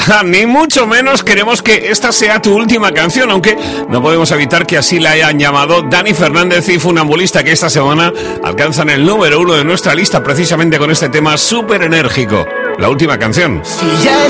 Ni mucho menos queremos que esta sea tu última canción, aunque no podemos evitar que así la hayan llamado Dani Fernández y Funambulista, que esta semana alcanzan el número 1 de nuestra lista precisamente con este tema súper enérgico. La última canción. Si ya